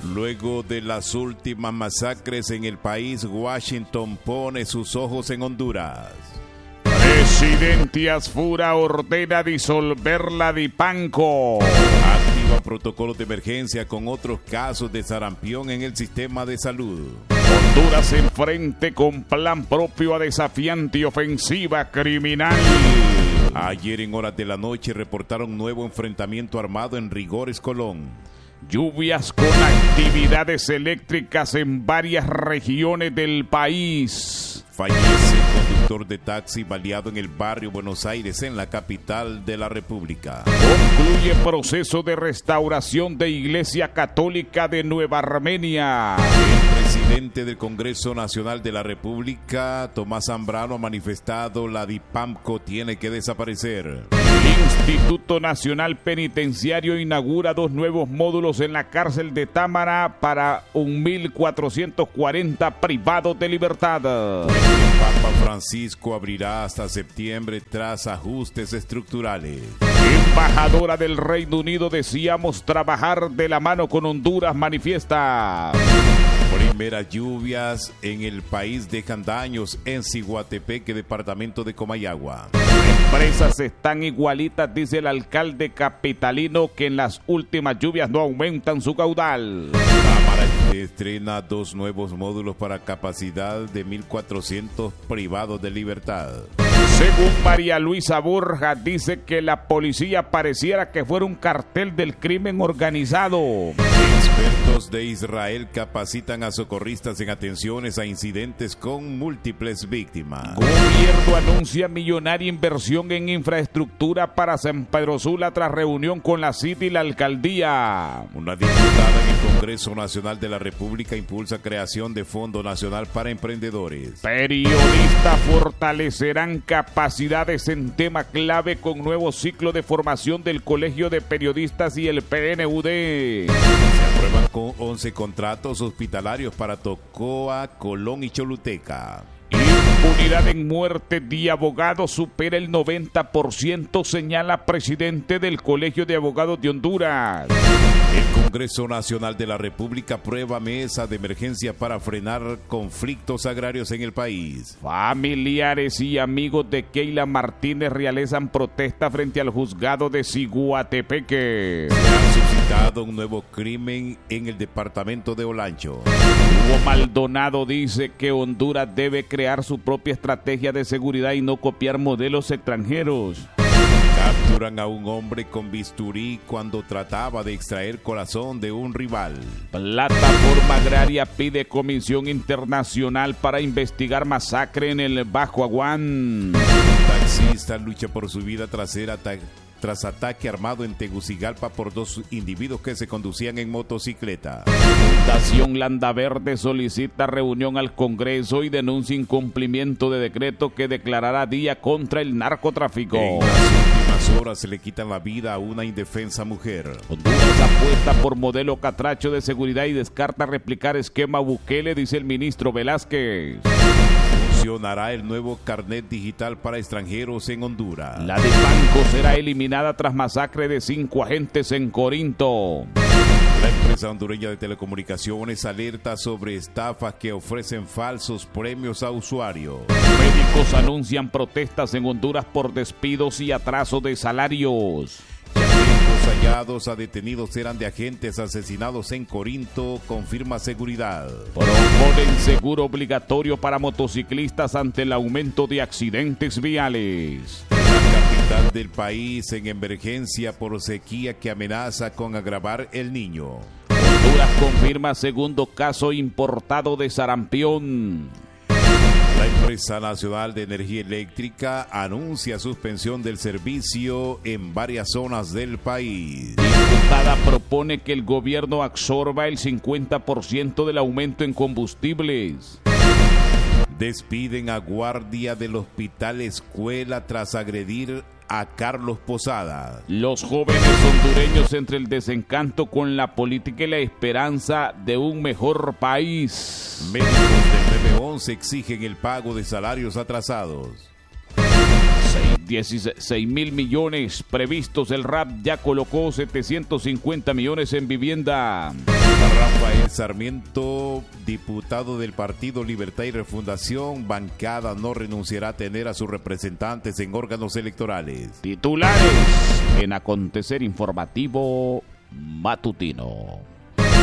Luego de las últimas masacres en el país, Washington pone sus ojos en Honduras. Presidente Asfura ordena disolver la DIPANCO. Activa protocolos de emergencia con otros casos de sarampión en el sistema de salud. Honduras enfrente con plan propio a desafiante ofensiva criminal. Ayer en horas de la noche reportaron nuevo enfrentamiento armado en Rigores, Colón. Lluvias con actividades eléctricas en varias regiones del país. Fallece conductor de taxi baleado en el barrio Buenos Aires, en la capital de la República. Concluye proceso de restauración de Iglesia Católica de Nueva Armenia. El presidente del Congreso Nacional de la República, Tomás Zambrano, ha manifestado la DIPANCO tiene que desaparecer. El Instituto Nacional Penitenciario inaugura 2 nuevos módulos en la cárcel de Támara para 1.440 privados de libertad. El Papa Francisco abrirá hasta septiembre tras ajustes estructurales. Embajadora del Reino Unido, decíamos trabajar de la mano con Honduras, manifiesta. Primeras lluvias en el país dejan daños en Ciguatepeque, departamento de Comayagua. Empresas están igualitas, dice el alcalde capitalino, que en las últimas lluvias no aumentan su caudal. Cámara estrena 2 nuevos módulos para capacidad de 1.400 privados de libertad. Según María Luisa Borja, dice que la policía pareciera que fuera un cartel del crimen organizado. Expertos de Israel capacitan a socorristas en atenciones a incidentes con múltiples víctimas. Gobierno anuncia millonaria inversión en infraestructura para San Pedro Sula tras reunión con la City y la alcaldía. Una diputada en el Congreso Nacional de la República impulsa creación de Fondo Nacional para Emprendedores. Periodistas fortalecerán capacidades en tema clave con nuevo ciclo de formación del Colegio de Periodistas y el PNUD. Se aprueban con 11 contratos hospitalarios para Tocoa, Colón y Choluteca. Impunidad en muerte de abogados supera el 90%, señala presidente del Colegio de Abogados de Honduras. El Congreso Nacional de la República aprueba mesa de emergencia para frenar conflictos agrarios en el país. Familiares y amigos de Keila Martínez realizan protesta frente al juzgado de Ciguatepeque. Se ha suscitado un nuevo crimen en el departamento de Olancho. Hugo Maldonado dice que Honduras debe crear su propia estrategia de seguridad y no copiar modelos extranjeros. Capturan a un hombre con bisturí cuando trataba de extraer corazón de un rival. Plataforma Agraria pide comisión internacional para investigar masacre en el Bajo Aguán. Taxista lucha por su vida tras ataque armado en Tegucigalpa por 2 individuos que se conducían en motocicleta. Fundación Landaverde solicita reunión al Congreso y denuncia incumplimiento de decreto que declarará día contra el narcotráfico. En las últimas horas se le quitan la vida a una indefensa mujer. Honduras apuesta por modelo catracho de seguridad y descarta replicar esquema Bukele, dice el ministro Velázquez. Funcionará el nuevo carnet digital para extranjeros en Honduras. La DIPANCO será eliminada tras masacre de 5 agentes en Corinto. La empresa hondureña de telecomunicaciones alerta sobre estafas que ofrecen falsos premios a usuarios. Médicos anuncian protestas en Honduras por despidos y atraso de salarios. Chalecos hallados a detenidos eran de agentes asesinados en Corinto, confirma seguridad. Proponen seguro obligatorio para motociclistas ante el aumento de accidentes viales. La capital del país en emergencia por sequía que amenaza con agravar el Niño. Honduras confirma segundo caso importado de sarampión. La empresa nacional de energía eléctrica anuncia suspensión del servicio en varias zonas del país. Diputada propone que el gobierno absorba el 50% del aumento en combustibles. Despiden a guardia del hospital escuela tras agredir a Carlos Posada. Los jóvenes hondureños entre el desencanto con la política y la esperanza de un mejor país. Médicos del 911 exigen el pago de salarios atrasados. 16.000 millones previstos. El RAP ya colocó 750 millones en vivienda. Rafael Sarmiento, diputado del Partido Libertad y Refundación, bancada no renunciará a tener a sus representantes en órganos electorales. Titulares en Acontecer Informativo Matutino.